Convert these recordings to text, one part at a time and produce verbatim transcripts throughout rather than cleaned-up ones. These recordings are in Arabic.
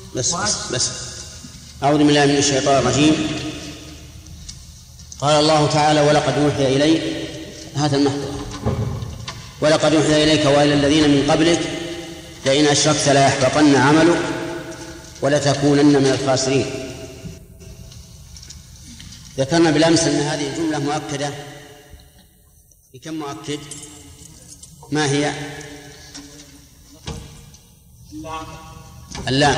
بس بس, بس. أعوذ بالله من الشيطان الرجيم. قال الله تعالى: ولقد أوحي إليك، هذا المحضر، ولقد أوحي إليك وإلى الذين من قبلك لئن أشركت ليحبطن عملك ولتكونن من الخاسرين. ذكرنا بالأمس أن هذه الجملة مؤكدة بكم مؤكد؟ ما هي؟ اللام،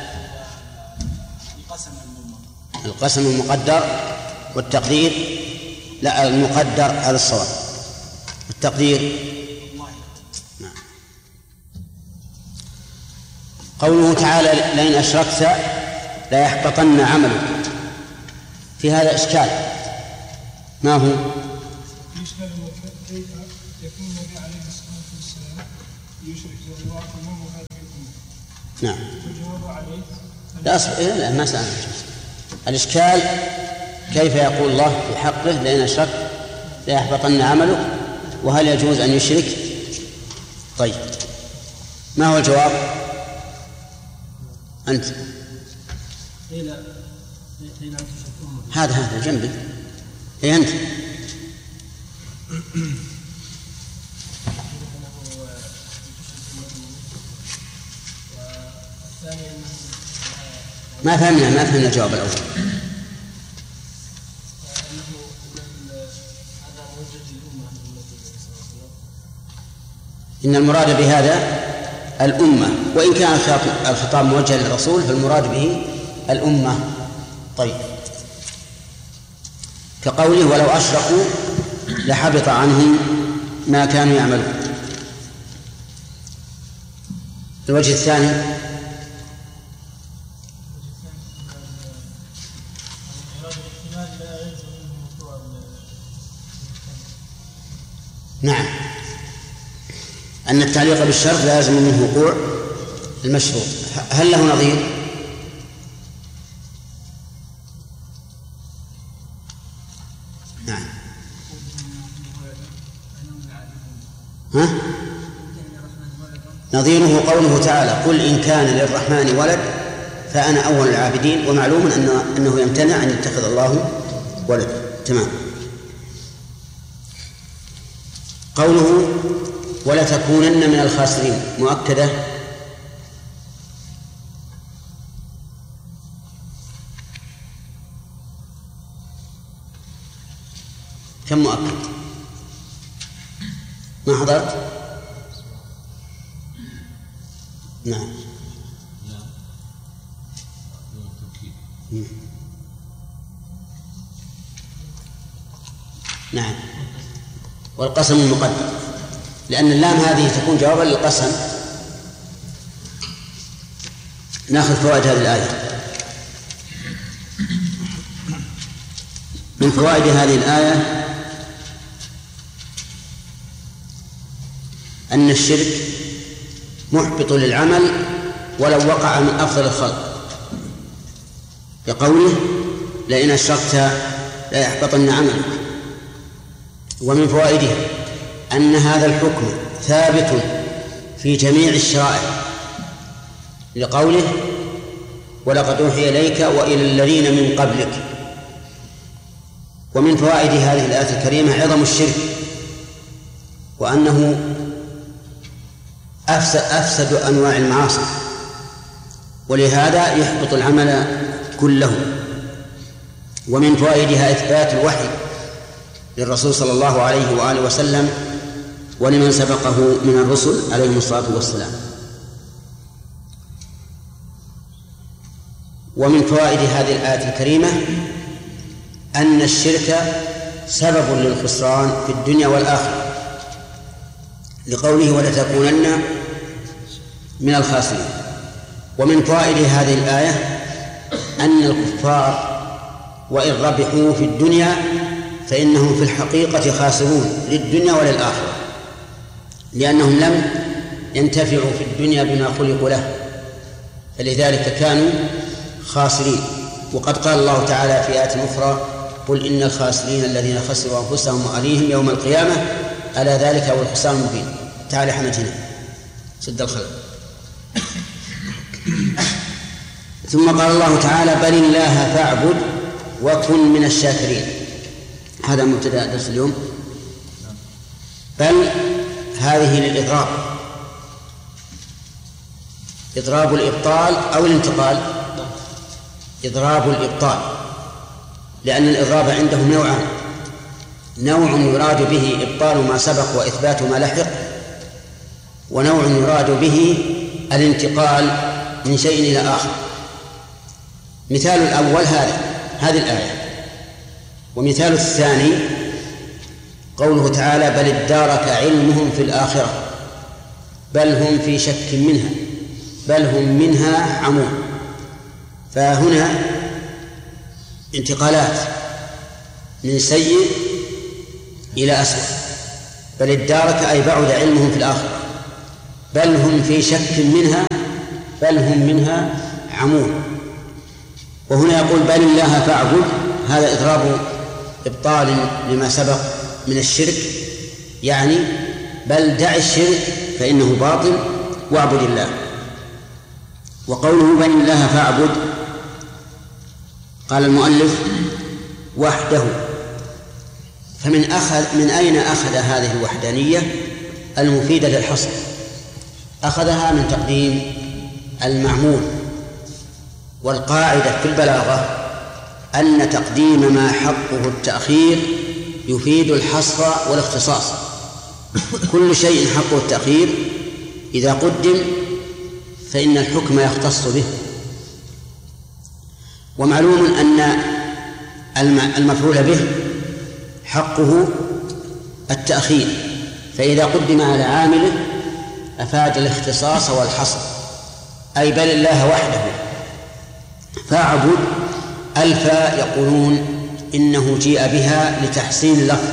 القسم المقدر، والتقدير لا المقدر على الصواب، التقدير نعم. قوله تعالى: لئن أشركت ليحبطن عملك، في هذا إشكال. ما هو؟ يشكل كيف يكون النبي عليه الصلاة والسلام يشرك بالله وما هذه الأمة. نعم. الجواب عليه لا أصبر، لا ما سألنا. الإشكال كيف يقول الله في حقه: لئن أشركت ليحبطن عملك، وهل يجوز أن يشرك؟ طيب، ما هو الجواب؟ أنت هذا هذا جنبي. هي أنت ما فهمنا ما فهمنا الجواب الأول. إن المراد بهذا الأمة، وإن كان الخطاب موجه للرسول فالمراد به الأمة. طيب، كقوله: ولو أشركوا لحبط عنهم ما كانوا يعملون. الوجه الثاني: نعم، أن التعليق بالشرط لازم منه وقوع المشروط. هل له نظير؟ نعم. ها؟ نظيره قوله تعالى: قل إن كان للرحمن ولد فأنا أول العابدين. ومعلوم أنه, أنه يمتنع أن يتخذ الله ولد. تمام. قوله: ولتكونن من الخاسرين مؤكدة. كم مؤكد؟ ما حضرت؟ نعم. نعم. والقسم المقدر، لأن اللام هذه تكون جوابا للقسم. نأخذ فوائد هذه الآية. من فوائد هذه الآية أن الشرك محبط للعمل ولو وقع من أفضل الخلق، بقوله: لئن أشركت ليحبطن عملك. ومن فوائدها أن هذا الحكم ثابت في جميع الشرائع، لقوله: ولقد أوحي إليك وإلى الذين من قبلك. ومن فوائد هذه الآية الكريمة عظم الشرك، وأنه أفسد, أفسد أنواع المعاصي، ولهذا يحبط العمل كله. ومن فوائدها إثبات الوحي للرسول صلى الله عليه وآله وسلم ولمن سبقه من الرسل عليهم الصلاة والسلام. ومن فوائد هذه الآية الكريمة أن الشرك سبب للخسران في الدنيا والآخرة، لقوله: ولتكونن من الخاسرين. ومن فوائد هذه الآية أن الكفار وإن ربحوا في الدنيا فإنهم في الحقيقة خاسرون للدنيا وللآخرة، لأنهم لم ينتفعوا في الدنيا بما خلقوا له، فلذلك كانوا خاسرين. وقد قال الله تعالى في آية أخرى: قل إن الخاسرين الذين خسروا أنفسهم وأهليهم يوم القيامة ألا ذلك هو الخسران المبين. تعالى حمد هنا سد الخلق. ثم قال الله تعالى بل الله فاعبد وكن من الشاكرين. هذا مبتدأ درس اليوم. بل هذه للإضراب، إضراب الإبطال أو الانتقال، إضراب الإبطال، لأن الإضراب عندهم نوعان: نوع يراد به إبطال ما سبق وإثبات ما لحق، ونوع يراد به الانتقال من شيء إلى آخر. مثال الأول هذا هذه الآية، ومثال الثاني قوله تعالى بل ادارك علمهم في الآخرة بل هم في شك منها بل هم منها عمون. فهنا انتقالات من سيء إلى أسوأ. بل ادارك أي بعد علمهم في الآخرة، بل هم في شك منها بل هم منها عمون. وهنا يقول بل الله فاعبد، هذا إضراب إبطال لما سبق من الشرك، يعني بل دع الشرك فإنه باطل واعبد الله. وقوله بل الله فاعبد قال المؤلف وحده. فمن أخذ من أين أخذ هذه الوحدانية المفيدة للحصر؟ أخذها من تقديم المعمول. والقاعدة في البلاغة أن تقديم ما حقه التأخير يفيد الحصر والاختصاص. كل شيء حقه التأخير إذا قدم فإن الحكم يختص به. ومعلوم أن المفعول به حقه التأخير، فإذا قدم على عامله أفاد الاختصاص والحصر. أي بل الله وحده فاعبد. الفاء يقولون إنه جيء بها لتحسين اللفظ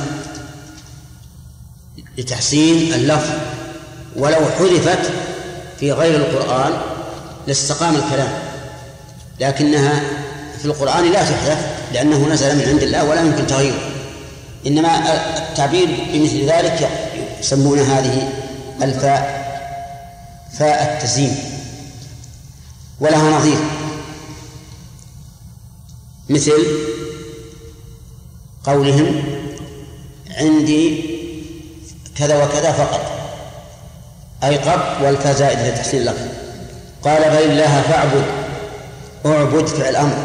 لتحسين اللفظ ولو حذفت في غير القرآن لاستقام الكلام، لكنها في القرآن لا تحذف لأنه نزل من عند الله ولا يمكن تغييره. إنما التعبير بمثل ذلك يسمون هذه الفاء فاء التزيين، ولها نظير مثل قولهم عندي كذا وكذا فقط، أي قط والفاء زائدة لتحسين اللفظ. قال بل الله فاعبد، اعبد فعل أمر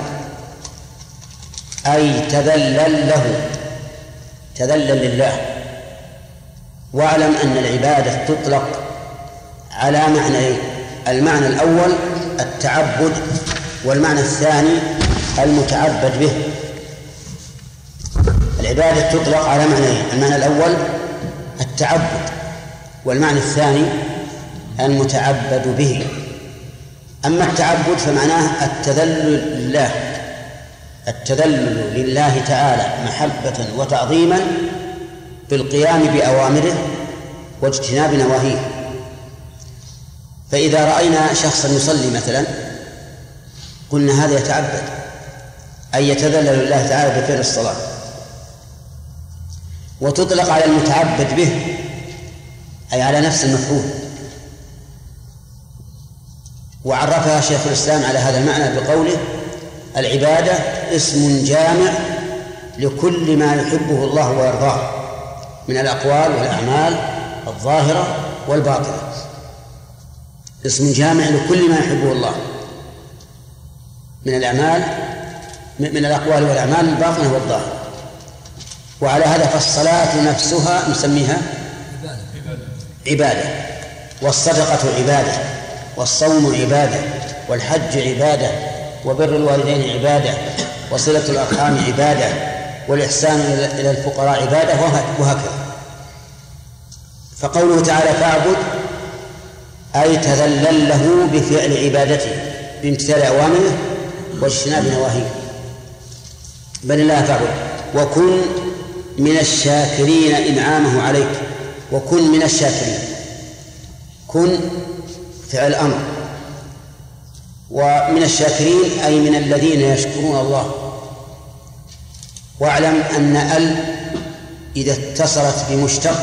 أي تذلل له، تذلل لله. واعلم أن العبادة تطلق على معنيين: المعنى الأول التعبد، والمعنى الثاني المتعبد به. العبادة تطلق على معنيين: المعنى الأول التعبد، والمعنى الثاني المتعبد به. أما التعبد فمعناه التذلل لله، التذلل لله تعالى محبة وتعظيما بالقيام بأوامره واجتناب نواهيه. فإذا رأينا شخصا يصلي مثلا قلنا هذا يتعبد، أي يتذلل لله تعالى بفعل الصلاة. وتطلق على المتعبد به أي على نفس المفعول. وعرفها شيخ الإسلام على هذا المعنى بقوله العبادة اسم جامع لكل ما يحبه الله ويرضاه من الأقوال والأعمال الظاهرة والباطنة. اسم جامع لكل ما يحبه الله من الأعمال من الأقوال والأعمال الباطنة والظاهرة. وعلى هذا فالصلاة نفسها نسميها عبادة، والصدقة عبادة، والصوم عبادة، والحج عبادة، وبر الوالدين عبادة، وصلة الأرحام عبادة، والإحسان إلى الفقراء عبادة، وهكذا. فقوله تعالى فاعبد أي تذلل له بفعل عبادته بامتثال أوامره واجتناب نواهيه. بل الله فاعبد وكن من الشاكرين إنعامه عليك. وكن من الشاكرين، كن فعل أمر، ومن الشاكرين أي من الذين يشكرون الله. واعلم أن ال إذا اتصلت بمشتق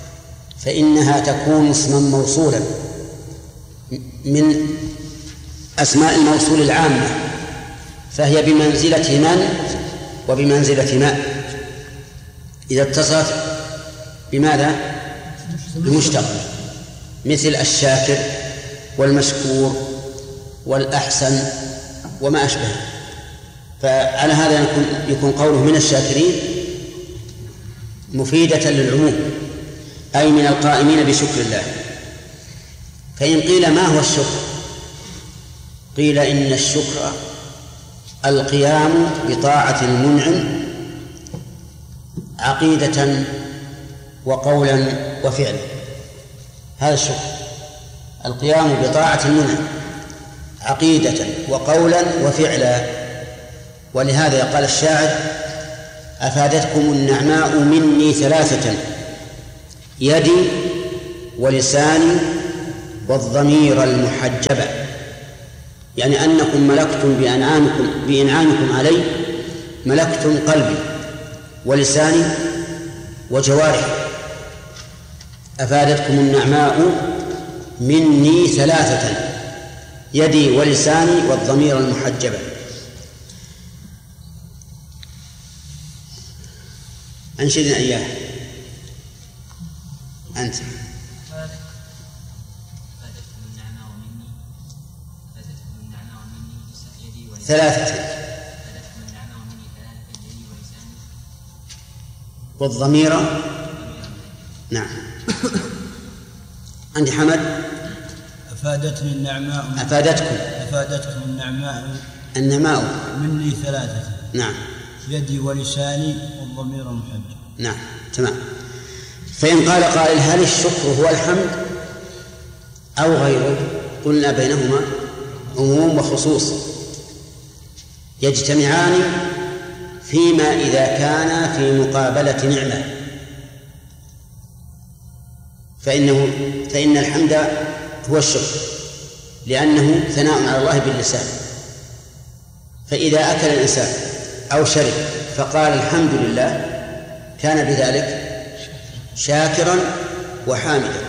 فإنها تكون اسما موصولا من أسماء الموصول العامة، فهي بمنزلة من وبمنزلة ما إذا اتصلت بماذا؟ بمشتق، مثل الشاكر والمشكور والأحسن وما أشبه. فعلى هذا يكون, يكون قوله من الشاكرين مفيدة للعموم، أي من القائمين بشكر الله. فإن قيل ما هو الشكر؟ قيل إن الشكر القيام بطاعة المنعم عقيدة وقولا وفعلا، هذا الشكر، القيام بطاعة المنعم عقيدة وقولا وفعلا. ولهذا قال الشاعر: أفادتكم النعماء مني ثلاثة، يدي ولساني والضمير المحجبة، يعني أنكم ملكتم بأنعامكم بإنعامكم علي، ملكتم قلبي ولساني وجوارحي. أفادتكم النعماء مني ثلاثة، يدي ولساني والضمير المحجبة. أنشدنا إياه أنت. ثلاثة والضمير. نعم. عندي حمد. أفادتني النعماء أفادتكم أفادتكم النعماء النعماء مني ثلاثة. نعم. يدي ولساني والضمير المحجب. نعم تمام. فإن قال قائل: هل الشكر هو الحمد أو غيره؟ قلنا بينهما عموم وخصوص يجتمعان فيما إذا كان في مقابلة نعمة، فإنه فإن الحمد هو الشكر لأنه ثناء على الله باللسان. فإذا أكل الإنسان أو شرب فقال الحمد لله كان بذلك شاكرا وحامدا.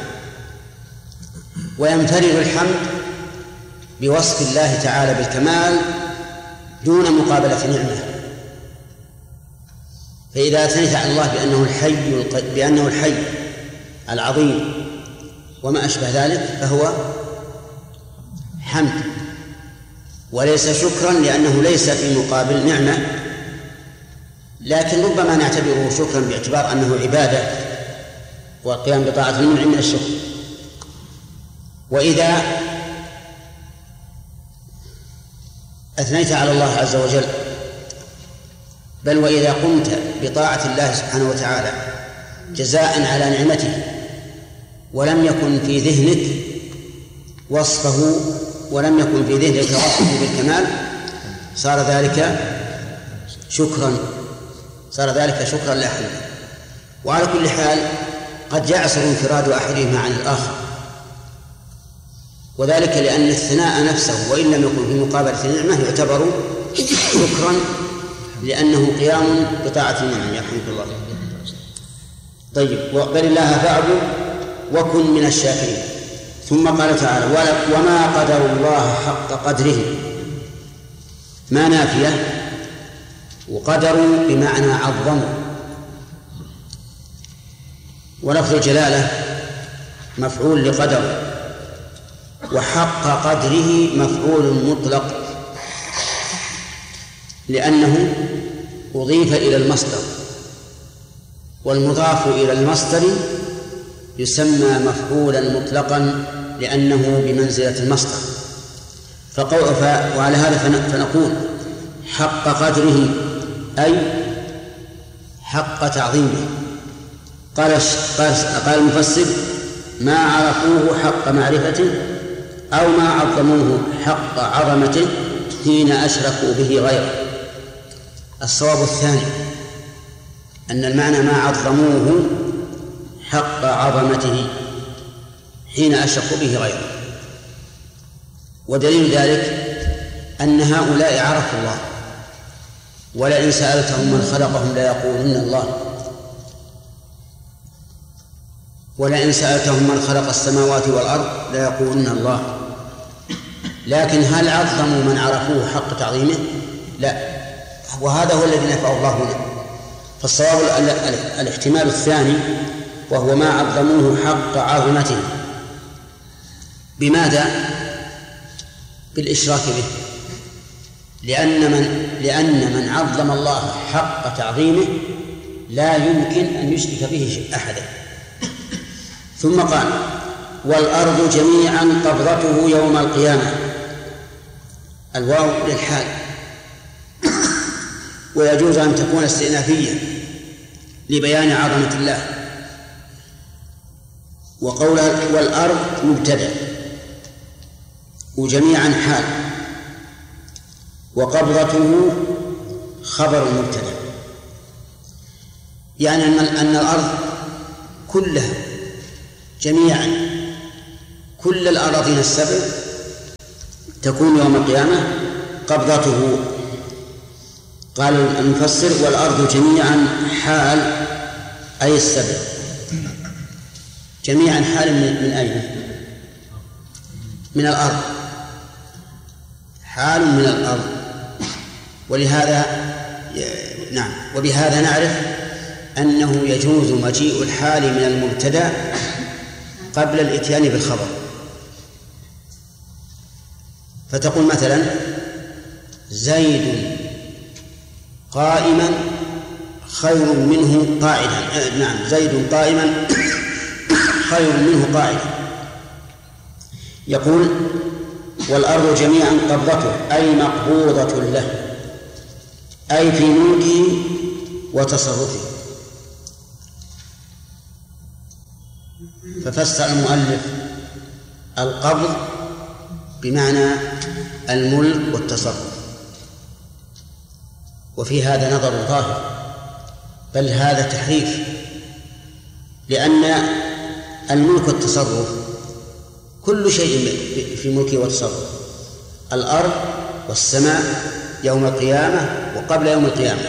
ويمترن الحمد بوصف الله تعالى بالكمال دون مقابلة نعمة. فإذا أثنيت على الله بأنه الحي بأنه الحي العظيم وما أشبه ذلك فهو حمد وليس شكرا، لأنه ليس في مقابل نعمة، لكن ربما نعتبره شكرا باعتبار أنه عبادة والقيام بطاعة المنعم من الشكر. وإذا أثنيت على الله عز وجل، بل وإذا قمت بطاعة الله سبحانه وتعالى جزاء على نعمته ولم يكن في ذهنك وصفه ولم يكن في ذهنك وصفه بالكمال، صار ذلك شكرا صار ذلك شكرا لا حمدا. وعلى كل حال قد يعسر انفراد أحدهما عن الآخر، وذلك لأن الثناء نفسه وإن لم يكن في مقابلة نعمة يعتبر شكرا لأنه قيام بطاعة المنعم يرحمك الله. طيب، بل الله فاعبد وكن من الشاكرين. ثم قال تعالى: وما قدر الله حق قدره. ما نافية، وقدروا بمعنى عظموا. ولفظ الجلالة مفعول لقدر، وحق قدره مفعول مطلق لأنه أضيف إلى المصدر، والمضاف إلى المصدر يسمى مفعولا مطلقا لأنه بمنزلة المصدر. فقول وعلى هذا فنقول حق قدره أي حق تعظيمه. قال قال المفسر: ما عرفوه حق معرفته أو ما عظموه حق عظمته حين أشركوا به غيره. الصواب الثاني، أن المعنى ما عظموه حق عظمته حين أشركوا به غيره. ودليل ذلك أن هؤلاء عرفوا الله، ولئن سألتهم من خلقهم ليقولن الله، ولئن سألتهم من خلق السماوات والأرض ليقولن الله. لكن هل عظموا من عرفوه حق تعظيمه؟ لا، وهذا هو الذي نفعه الله هنا. فالصواب الاحتمال الثاني، وهو ما عظموه حق عظمته. بماذا؟ بالإشراك به، لأن من لأن من عظم الله حق تعظيمه لا يمكن أن يشرك به أحدا. ثم قال: والأرض جميعا قبضته يوم القيامة. الواو للحال، ويجوز أن تكون استئنافية لبيان عظمة الله. وقولها والأرض مبتدأ، وجميعا حال، وقبضته خبر مبتدأ، يعني أن الأرض كلها جميعا، كل الأراضين السبع تكون يوم القيامة قبضته. قال المفسر: والأرض جميعا حال، أي السبع. جميعا حال من أين؟ من الأرض، حال من الأرض. ولهذا نعم وبهذا نعرف أنه يجوز مجيء الحال من المبتدأ قبل الإتيان بالخبر. فتقول مثلا: زيد قائما خير منه قاعدا. نعم، زيد قائما خير منه قاعدا. يقول: والأرض جميعا قبضته، أي مقبوضة له، أي في ملكه وتصرفه. ففسر المؤلف القبض بمعنى الملك والتصرف، وفي هذا نظر ظاهر، بل هذا تحريف، لأن الملك والتصرف كل شيء في ملكه وتصرف، الأرض والسماء يوم القيامة وقبل يوم القيامة.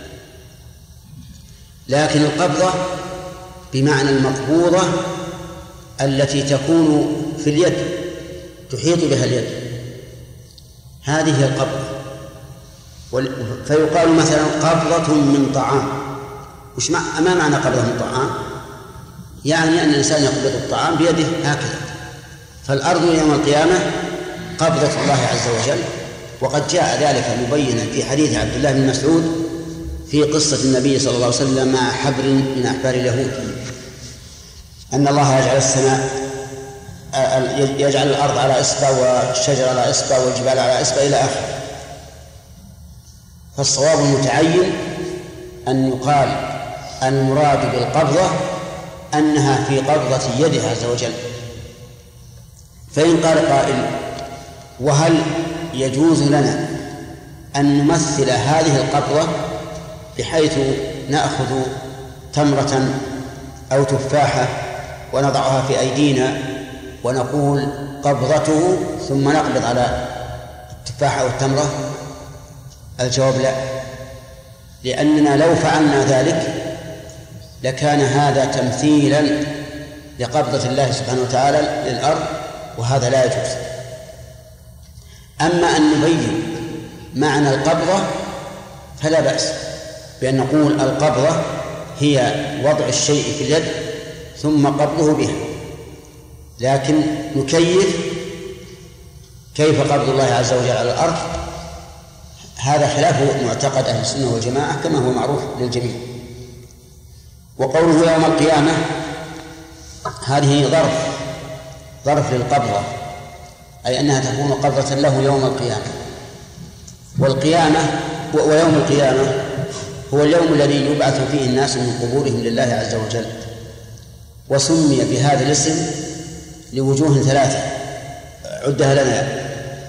لكن القبضة بمعنى المقبوضة التي تكون في اليد، تحيط بها اليد، هذه هي القبضة. فيقال مثلا: قبضة من طعام. وش ما معنى قبضة من طعام؟ يعني أن الإنسان يقبض الطعام بيده هكذا. فالأرض يوم القيامة قبضة الله عز وجل، وقد جاء ذلك مبينا في حديث عبد الله بن مسعود في قصة النبي صلى الله عليه وسلم مع حبر من أحبار اليهود، أن الله يجعل السماء يجعل الأرض على إصبع، والشجر على إصبع، والجبال على إصبع، إلى آخره. فالصواب المتعين أن يقال المراد بالقبضة أنها في قبضة يده عز وجل. فإن قال قائل: وهل يجوز لنا أن نمثل هذه القبضة بحيث نأخذ تمرة أو تفاحة ونضعها في أيدينا ونقول قبضته ثم نقبض على التفاحة والتمرة؟ الجواب لا، لأننا لو فعلنا ذلك لكان هذا تمثيلا لقبضة الله سبحانه وتعالى للأرض، وهذا لا يجوز. أما أن نبين معنى القبضة فلا بأس بأن نقول القبضة هي وضع الشيء في اليد ثم قبضه بها، لكن نكيف كيف قبض الله عز وجل على الأرض، هذا خلاف معتقد أهل السنة والجماعة كما هو معروف للجميع. وقوله يوم القيامة هذه ظرف ظرف للقبضة، أي أنها تكون قبضة له يوم القيامة. والقيامة ويوم القيامة هو اليوم الذي يبعث فيه الناس من قبورهم لله عز وجل، وسمي بهذا الاسم لوجوه ثلاثة عدها لنا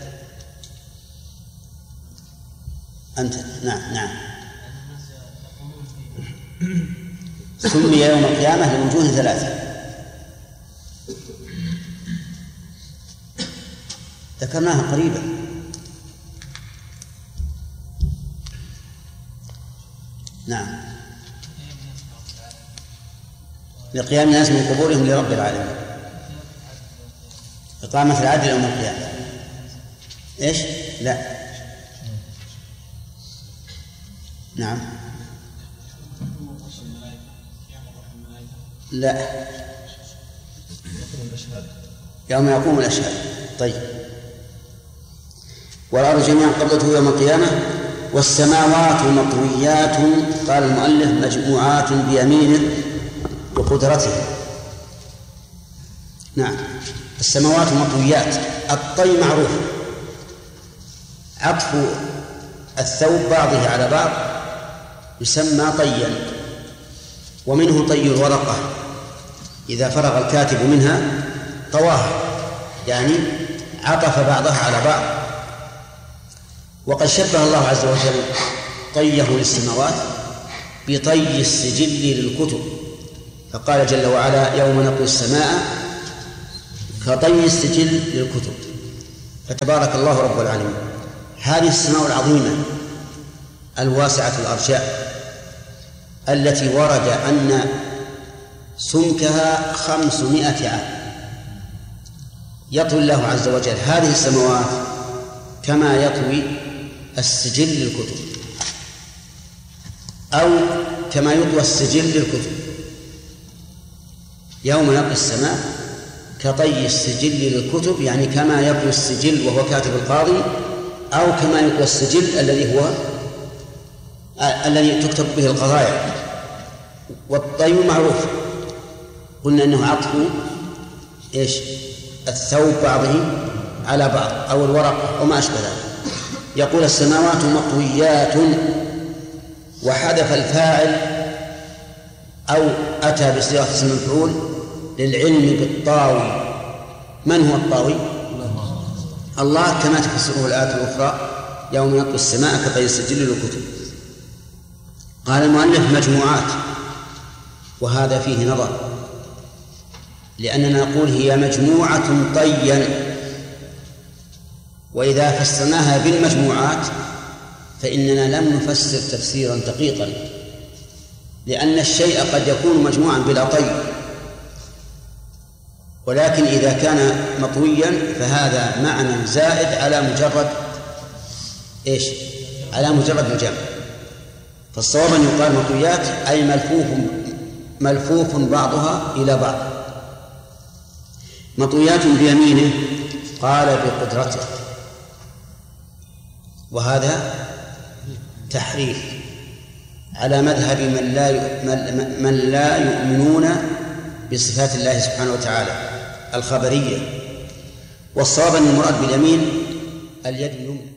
أنت. نعم نعم سمي يوم القيامة لوجوه ثلاثة، ذكرناها قريبا. نعم، لقيام الناس من قبورهم لرب العالمين، إقامة العدل يوم القيامة. إيش؟ لا. نعم. لا، يوم يقوم الأشهاد. طيب. والأرض جميعا قبضته يوم القيامة والسماوات مطويات، قال المؤلف مجموعات بيمينه وقدرته. نعم، السماوات مطويات. الطي معروف، عطف الثوب بعضه على بعض يسمى طيا، ومنه طي الورقة إذا فرغ الكاتب منها طواها، يعني عطف بعضها على بعض. وقد شبه الله عز وجل طيه للسماوات بطي السجل للكتب، فقال جل وعلا يوم نطوي السماء كطي السجل للكتب. فتبارك الله رب العالمين. هذه السماء العظيمة الواسعة الأرجاء التي ورد أن سمكها خمسمائة عام، يطوي الله عز وجل هذه السماوات كما يطوي السجل للكتب، أو كما يطوى السجل للكتب. يوم نطوي السماء كطي السجل للكتب، يعني كما يطوي السجل وهو كاتب القاضي، أو كما يطوى السجل الذي هو الذي تكتب به القضايا. والطي معروف، قلنا أنه عطف إيش؟ الثوب بعضه على بعض أو الورق وما أشبه ذلك. يقول السماوات مطويات، وحذف الفاعل أو أتى بصيغة اسم المفعول للعلم بالطاوي. من هو الطاوي؟ الله، كما تفسره الآية الأخرى يوم نطوي السماء كطي السجل للكتب. قال المؤلف مجموعات، وهذا فيه نظر، لأننا نقول هي مجموعة طيا، وإذا فسرناها بالمجموعات فإننا لم نفسر تفسيرا دقيقا، لأن الشيء قد يكون مجموعا بلا طي، ولكن إذا كان مطويا فهذا معنى زائد على مجرد إيش؟ على مجرد الجمع. فالصواب أن يقال مطويات أي ملفوف ملفوف بعضها إلى بعض. مطويات بيمينه، قال بقدرته، وهذا تحريف على مذهب من لا من لا يؤمنون بصفات الله سبحانه وتعالى الخبرية. والصواب أن المراد باليمين اليد اليمنى.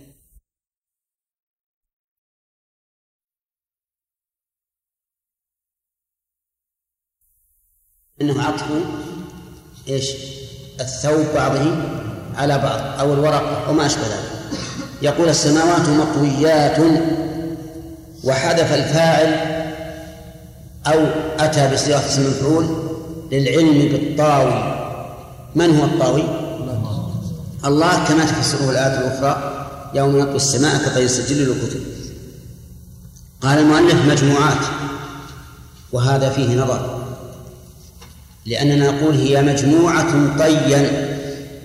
إنه عطف إيش؟ الثوب بعضه على بعض أو الورق وما أشبه ذلك. يقول السماوات مطويات، وحذف الفاعل أو أتى بصيغة اسم المفعول للعلم بالطاوي. من هو الطاوي؟ الله، كما تفسره الآية الأخرى يوم نطوي السماء كطي السجل للكتب. قال المؤلف مجموعات، وهذا فيه نظر، لأننا نقول هي مجموعة طيا،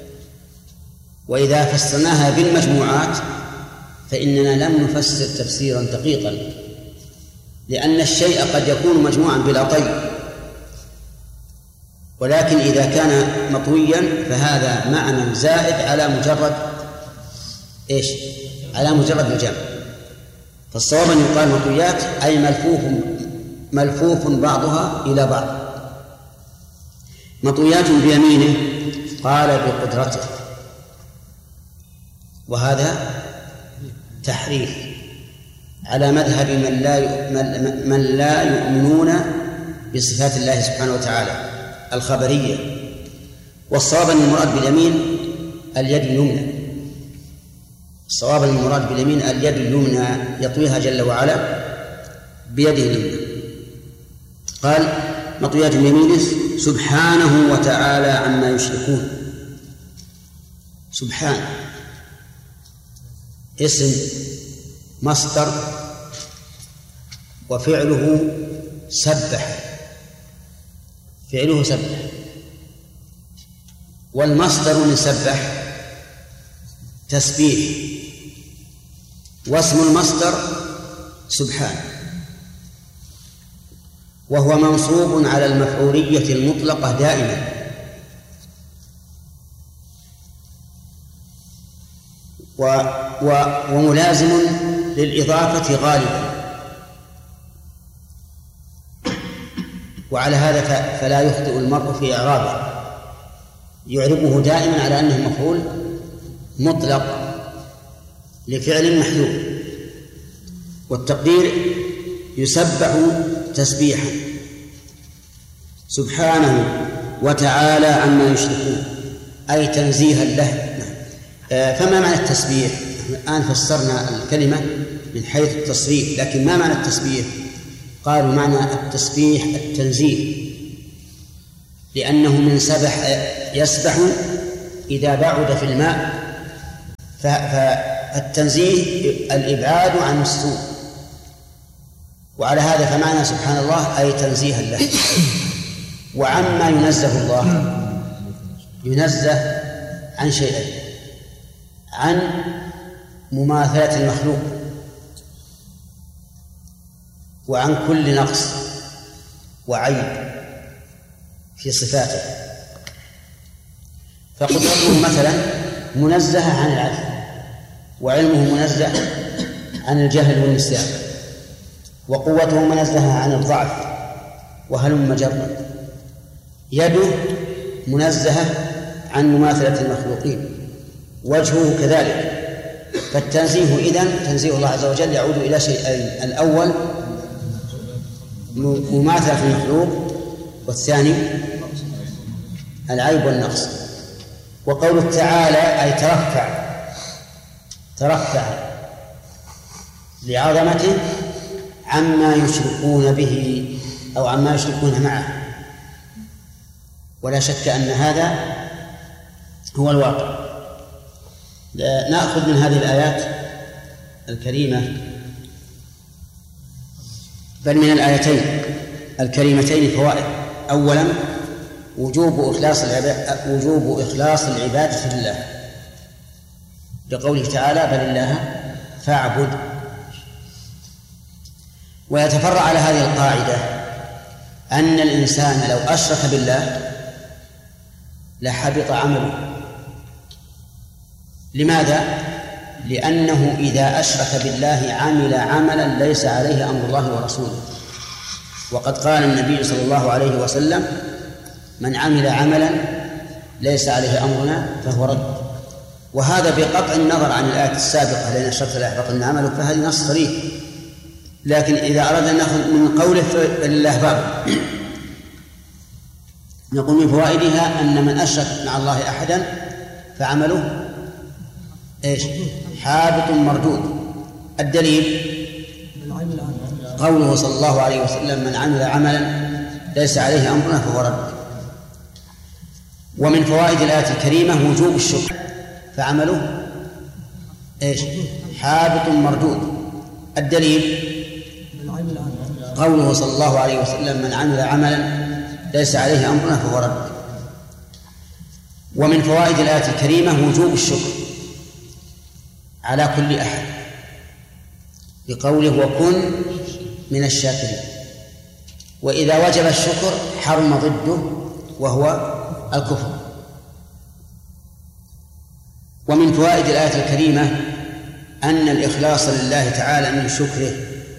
وإذا فسرناها بالمجموعات فإننا لم نفسر تفسيرا دقيقا، لأن الشيء قد يكون مجموعا بلا طي، ولكن إذا كان مطويا فهذا معنى زائد على مجرد إيش؟ على مجرد الجمع. فالصواب أن يقال مطويات أي ملفوف ملفوف بعضها إلى بعض. مطويات بيمينه، قال بقدرته، وهذا تحريف على مذهب من لا من لا يؤمنون بصفات الله سبحانه وتعالى الخبرية. والصواب أن المراد باليمين اليد اليمنى. الصواب أن المراد باليمين اليد اليمنى يطويها جل وعلا بيده اليمنى. قال مطويات بيمينه سبحانه وتعالى عما يشركون. سبحان اسم مصدر وفعله سبح، فعله سبح، والمصدر من سبح تسبيح، واسم المصدر سبحان، وهو منصوب على المفعولية المطلقة دائما، و و وملازم للإضافة غالبا، وعلى هذا فلا يخطئ المرء في إعرابه، يعربه دائما على أنه مفعول مطلق لفعل محذوف. والتقدير يسبح تسبيحا سبحانه وتعالى عما يشركون، أي تنزيها له. فما معنى التسبيح؟ الآن فسرنا الكلمة من حيث التصريف، لكن ما معنى التسبيح؟ قالوا معنى التسبيح التنزيه، لأنه من سبح يسبح إذا بعد في الماء، فالتنزيه الإبعاد عن السوء، وعلى هذا فمعنى سبحان الله أي تنزيها له. وعما ينزه الله، ينزه عن شيئين: عن مماثلة المخلوق، وعن كل نقص وعيب في صفاته. فقدرته مثلا منزهة عن العجز، وعلمه منزه عن الجهل والنسيان، وقوته منزهة عن الضعف وهلم جرا. يده منزهة عن مماثلة المخلوقين، وجهه كذلك. فالتنزيه إذن تنزيه الله عز وجل يعود إلى شيئين: الأول مماثلة المخلوق، والثاني العيب والنقص. وقوله تعالى أي ترفع، ترفع لعظمته عما يشركون به أو عما يشركون معه، ولا شك أن هذا هو الواقع. نأخذ من هذه الآيات الكريمة، بل من الآيتين الكريمتين فوائد. أولا وجوب إخلاص العبادة، وجوب إخلاص العبادة لله، بقوله تعالى بل الله فاعبد. ويتفرع على هذه القاعدة أن الإنسان لو أشرك بالله لحبط عمله. لماذا؟ لأنه إذا أشرك بالله عمل عملا ليس عليه أمر الله ورسوله. وقد قال النبي صلى الله عليه وسلم: من عمل عملا ليس عليه أمرنا فهو رد. وهذا بقطع النظر عن الآية السابقة لأن أشركت ليحبطن عملك، فهذه نص صريح. لكن إذا أردنا أن نأخذ من قوله فلله باب، نقول من فوائدها أن من أشرك مع الله أحدا فعمله إيش؟ حابط مردود. الدليل قوله صلى الله عليه وسلم: من عمل عملا ليس عليه أمرنا فهو رد. ومن فوائد الآية الكريمة وجوب الشكر، فعمله إيش؟ حابط مردود. الدليل قوله صلى الله عليه وسلم: من عمل عملا ليس عليه أمرنا فهو رد. ومن فوائد الآية الكريمة وجوب الشكر على كل أحد، بقوله: وكن من الشاكرين. وإذا وجب الشكر حرم ضده وهو الكفر. ومن فوائد الآية الكريمة أن الإخلاص لله تعالى من شكره،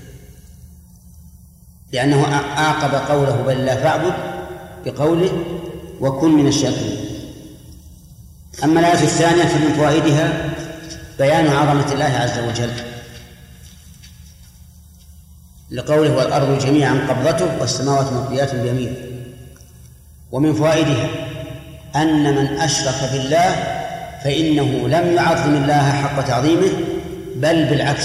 لأنه أعقب قوله بل الله فاعبد بقوله: وكن من الشاكرين. أما الآية الثانية فمن فوائدها بيان عظمة الله عز وجل، لقوله: والأرض جميعا قبضته والسماوات مطويات بيمينه. ومن فوائدها أن من أشرك بالله فإنه لم يعظم الله حق تعظيمه، بل بالعكس،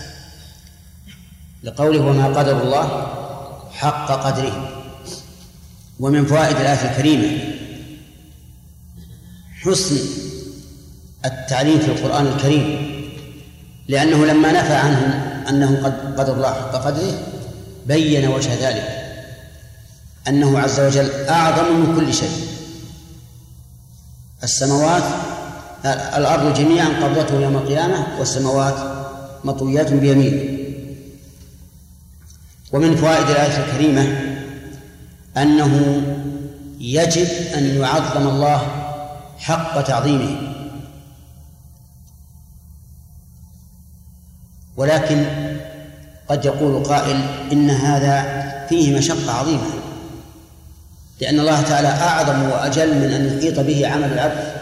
لقوله: وما قدر الله حق قدره. ومن فوائد الآية الكريمة حسن التعليم في القرآن الكريم، لأنه لما نفى عنهم أنه قد قدر الله حق قدره بين وجه ذلك، أنه عز وجل أعظم من كل شيء. السماوات الأرض جميعا قبضته يوم القيامة والسماوات مطويات بيمينه. ومن فوائد الآية الكريمة أنه يجب أن يعظم الله حق تعظيمه، ولكن قد يقول قائل إن هذا فيه مشقة عظيمة، لأن الله تعالى أعظم وأجل من أن يحيط به عمل العبد.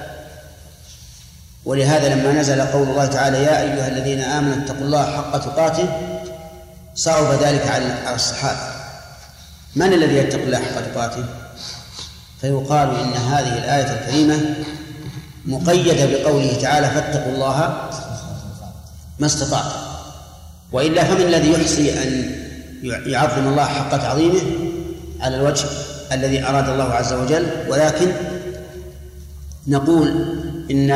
ولهذا لما نزل قول الله تعالى يا أيها الذين آمنوا اتقوا الله حق تقاته صعب ذلك على الصحابة. من الذي يتقي الله حق تقاته؟ فيقال إن هذه الآية الكريمة مقيدة بقوله تعالى فاتقوا الله ما استطعتم، وإلا فمن الذي يحصي أن يعظم الله حق تعظيمه على الوجه الذي أراد الله عز وجل؟ ولكن نقول إن